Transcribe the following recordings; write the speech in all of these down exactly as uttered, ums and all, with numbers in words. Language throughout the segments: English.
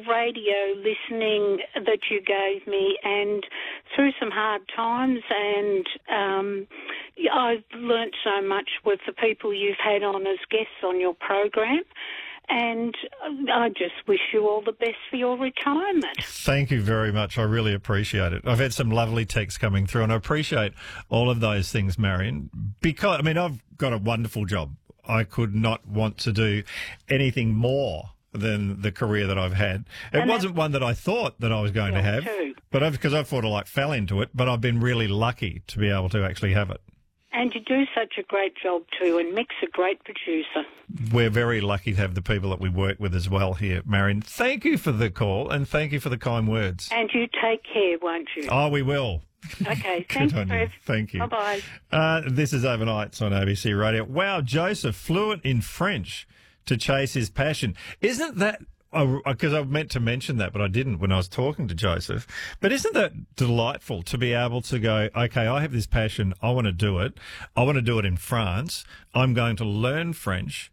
radio listening that you gave me, and through some hard times, and um, I've learnt so much with the people you've had on as guests on your program. And I just wish you all the best for your retirement. Thank you very much. I really appreciate it. I've had some lovely texts coming through, and I appreciate all of those things, Marion, because, I mean, I've got a wonderful job. I could not want to do anything more than the career that I've had. It and wasn't one that I thought that I was going to have, too. but because I thought I like fell into it, but I've been really lucky to be able to actually have it. And you do such a great job too, and Mick's a great producer. We're very lucky to have the people that we work with as well here, Marion. Thank you for the call, and thank you for the kind words. And you take care, won't you? Oh, we will. Okay, thanks, Trev. Thank you. Bye-bye. Uh, this is Overnights on A B C Radio. Wow, Joseph, fluent in French to chase his passion. Isn't that... Because I meant to mention that, but I didn't when I was talking to Joseph. But isn't that delightful to be able to go, okay, I have this passion, I want to do it. I want to do it in France. I'm going to learn French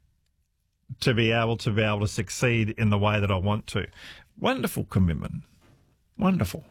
to be able to be able to succeed in the way that I want to. Wonderful commitment. Wonderful.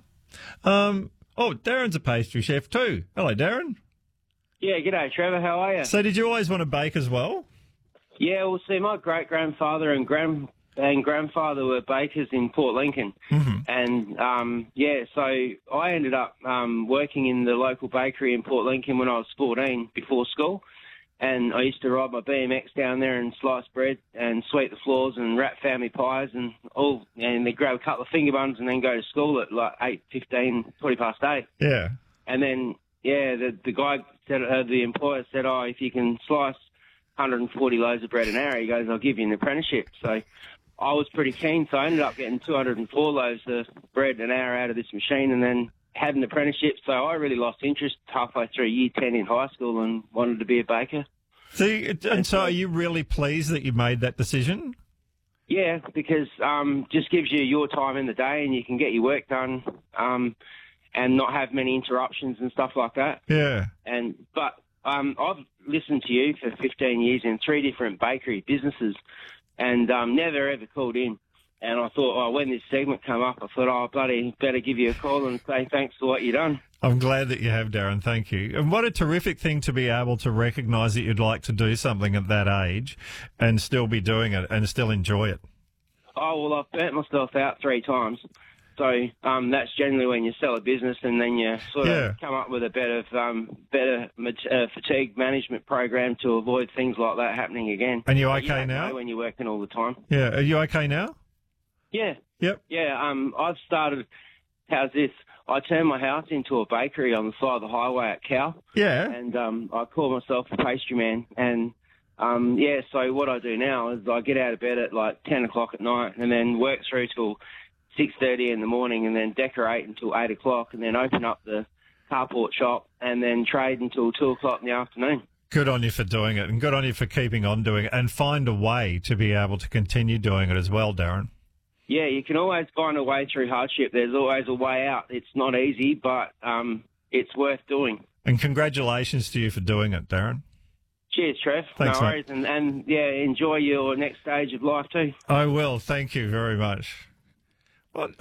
Um, oh, Darren's a pastry chef too. Hello, Darren. Yeah, g'day, Trevor. How are you? So did you always want to bake as well? Yeah, well, see, my great-grandfather and grand and grandfather were bakers in Port Lincoln. Mm-hmm. And, um, yeah, so I ended up um, working in the local bakery in Port Lincoln when I was fourteen before school. And I used to ride my B M X down there and slice bread and sweep the floors and wrap family pies and all, and then grab a couple of finger buns and then go to school at like eight fifteen, twenty past eight. Yeah. And then, yeah, the, the guy said, uh, the employer said, oh, if you can slice one hundred forty loaves of bread an hour, he goes, I'll give you an apprenticeship. So I was pretty keen, so I ended up getting two hundred four loaves of bread an hour out of this machine and then had an apprenticeship. So I really lost interest halfway through year ten in high school and wanted to be a baker. So, you, and so are you really pleased that you made that decision? Yeah, because um just gives you your time in the day and you can get your work done um, and not have many interruptions and stuff like that. Yeah. And But um, I've listened to you for fifteen years in three different bakery businesses and um, never ever called in. And I thought, oh, when this segment came up, I thought, oh, bloody better give you a call and say thanks for what you've done. I'm glad that you have, Darren. Thank you. And what a terrific thing to be able to recognise that you'd like to do something at that age and still be doing it and still enjoy it. Oh, well, I've burnt myself out three times. So um, that's generally when you sell a business and then you sort of Yeah. come up with a better, um, better uh, fatigue management program to avoid things like that happening again. And you But okay you don't now? know when you're working all the time. Yeah. Are you okay now? Yeah. Yep. Yeah, um, I've started, how's this? I turned my house into a bakery on the side of the highway at Cow. Yeah. And um, I call myself a pastry man. And, um, yeah, so what I do now is I get out of bed at like ten o'clock at night and then work through till six thirty in the morning and then decorate until eight o'clock and then open up the carport shop and then trade until two o'clock in the afternoon. Good on you for doing it and good on you for keeping on doing it and find a way to be able to continue doing it as well, Darren. Yeah, you can always find a way through hardship. There's always a way out. It's not easy, but um, it's worth doing. And congratulations to you for doing it, Darren. Cheers, Trev. Thanks, no worries. And, and, yeah, enjoy your next stage of life too. I will. Thank you very much. Well,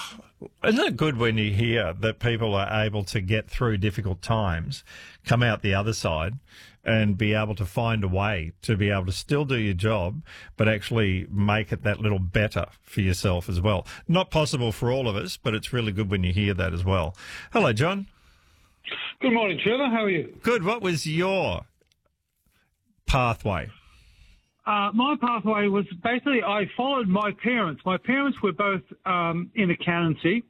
isn't it good when you hear that people are able to get through difficult times, come out the other side, and be able to find a way to be able to still do your job, but actually make it that little better for yourself as well? Not possible for all of us, but it's really good when you hear that as well. Hello, John. Good morning, Trevor. How are you? Good. What was your pathway? Uh, my pathway was basically I followed my parents. My parents were both um, in accountancy.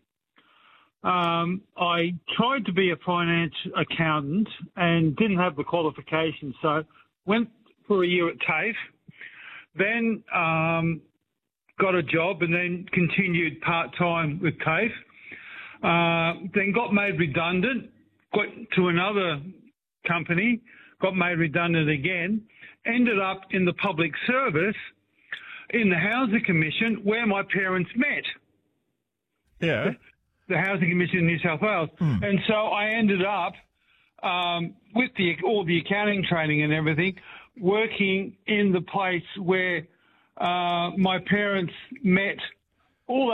Um, I tried to be a finance accountant and didn't have the qualifications, so went for a year at TAFE, then um, got a job and then continued part-time with TAFE, uh, then got made redundant, got to another company, got made redundant again, ended up in the public service in the Housing Commission where my parents met. Yeah. The, the Housing Commission in New South Wales. Hmm. And so I ended up, um, with the all the accounting training and everything, working in the place where uh, my parents met all